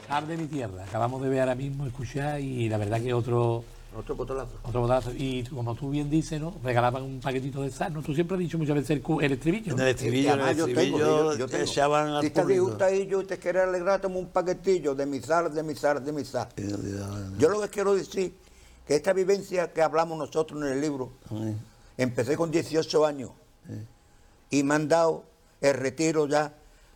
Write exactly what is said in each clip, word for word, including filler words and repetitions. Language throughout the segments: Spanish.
Sal de mi tierra. Acabamos de ver ahora mismo, escuchar, y la verdad que otro... Otro botonazo. Otro botazo. Y como tú bien dices, ¿no? Regalaban un paquetito de sal, ¿no? Tú siempre has dicho muchas veces el, cu- el estribillo, En ¿no? el estribillo, en el yo tengo, estribillo yo, yo tengo. echaban al Si estás público. disgusta ahí, yo te quiero alegrar, toma un paquetillo de mi sal, de mi sal, de mi sal. Yo lo que quiero decir, que esta vivencia que hablamos nosotros en el libro, Sí. empecé con dieciocho años y me han dado el retiro ya,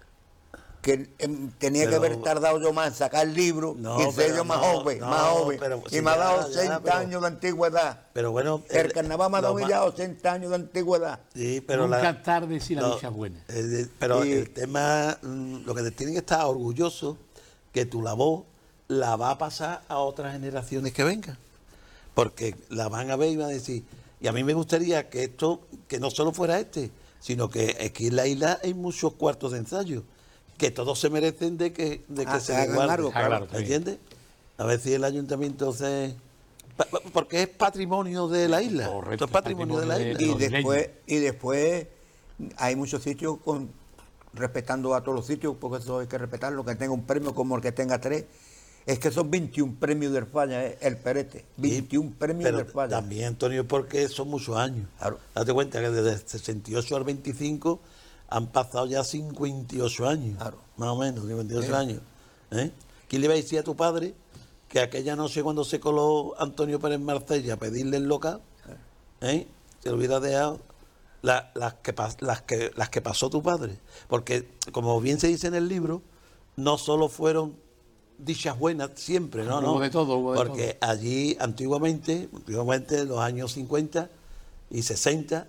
que em, tenía Pero- que haber tardado yo más en sacar el libro, No, y ser pero yo más no, joven, no, más joven. pero y sí, me ha ya, dado ya, ochenta pero- años de antigüedad. Pero bueno... El carnaval me ha dado lo ya más- ochenta años de antigüedad. Sí, pero Nunca la, es tarde si la no, dicha es buena. eh, de- pero Y- el tema, mm, lo que te tienen que estar orgulloso, que tu labor la va a pasar a otras generaciones que vengan. Porque la van a ver y van a decir, y a mí me gustaría que esto, que no solo fuera este, sino que aquí en la isla hay muchos cuartos de ensayo, que todos se merecen de que, de que Ah, se que les hagan guarde. algo, Ah, claro, ¿Me entiendes? A ver si el ayuntamiento se... pa- pa- Porque es patrimonio de la isla. Correcto, Esto es patrimonio de la patrimonio de- isla. Y los después, isleños. y después hay muchos sitios con respetando a todos los sitios, porque eso hay que respetarlo, que tenga un premio como el que tenga tres. Es que son veintiún premios del Falla, eh, el Perete. veintiún premios Pero del Falla. también, Antonio, porque son muchos años. Claro. Date cuenta que desde el sesenta y ocho al veinticinco han pasado ya cincuenta y ocho años. Claro. Más o menos, cincuenta y ocho Sí. años. ¿Eh? ¿Quién le iba a decir a tu padre que aquella noche cuando se coló Antonio Pérez Marcella a pedirle el local, ¿eh? se lo hubiera dejado la- las, que, pas- las, que, las que pasó tu padre? Porque, como bien se dice en el libro, no solo fueron dichas buenas siempre, no, no. Hubo de todo, hubo de Porque allí antiguamente, antiguamente en los años cincuenta y sesenta,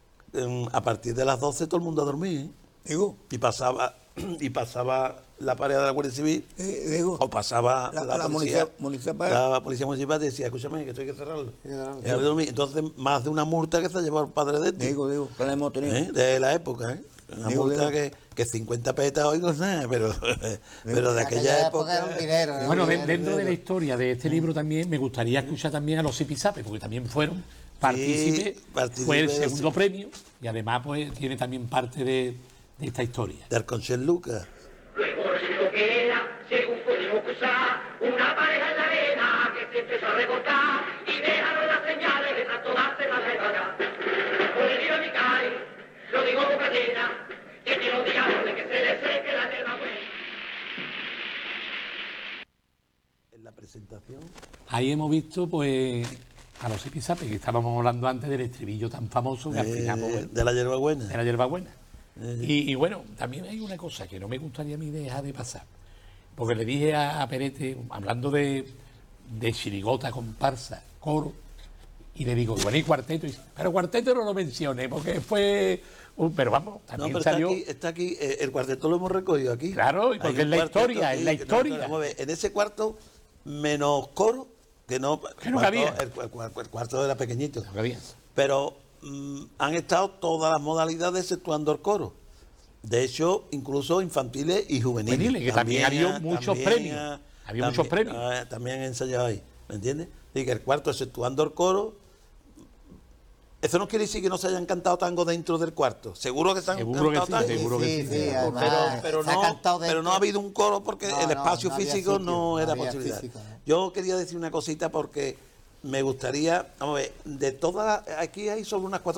em, a partir de las doce todo el mundo a dormir, ¿eh? Digo, y pasaba y pasaba la pareja de la Guardia Civil eh, digo, o pasaba La- la, la policía, munici- municipal. la policía municipal decía, escúchame, que esto hay que cerrarlo. Y a dormir. Entonces, más de una multa que se ha llevado el padre de este. digo, digo, que la hemos tenido. ¿Eh? De la época, ¿eh? Una Digo, multa digo. que, que cincuenta petas hoy no es nada, pero, pero de aquella época... era un dinero. era un Bueno, de- dinero. dentro de la historia de este libro también me gustaría escuchar también a los Zipizape, porque también fueron partícipes, partícipes, fue el sí. segundo premio y además pues tiene también parte de, de esta historia. de Arconchel Lucas. Luego resultó que era, según pudimos acusar, una pareja en la arena que se empezó a recortar y dejaron las señales de tanto darse la rebaga. Por el libro mi cari, lo digo con cadena, que te lo digamos de que se le seque la yerba buena. En la presentación... Ahí hemos visto pues a los Zipizape, que estábamos hablando antes del estribillo tan famoso que al eh, final pues, bueno, de la hierbabuena. de la hierbabuena. Y, y bueno, también hay una cosa que no me gustaría a mí dejar de pasar, porque le dije a, a Perete, hablando de, de chirigota, comparsa, coro, y le digo, bueno, y cuarteto, y dice, pero cuarteto no lo mencioné, porque fue, un, pero vamos, No, también pero está salió, aquí, está aquí, eh, el cuarteto lo hemos recogido aquí. claro, y Hay porque un es la cuarteto historia, aquí es la que no, historia. vamos a ver, en ese cuarto, menos coro, que no, Que no cuarto- cabía. El, el cuarto- el cuarto era pequeñito. Lo que había. Pero mm, han estado todas las modalidades exceptuando el coro. De hecho, incluso infantiles y juveniles. Juveniles, que también había ha- muchos también premios. ha- Había muchos también- premios. ah, también han ensayado ahí, ¿me entiendes? Así que el cuarto exceptuando el coro. Eso no quiere decir que no se hayan cantado tango dentro del cuarto. Seguro que se han Seguro que cantado sí, tango. seguro que sí. sí, Pero, además, pero se ha no, cantado pero no dentro. ha habido un coro porque No, el no, espacio no había físico sitio, no no era había posibilidad. físico, ¿no? Yo quería decir una cosita porque me gustaría, vamos a ver, de todas, aquí hay solo unas cuatro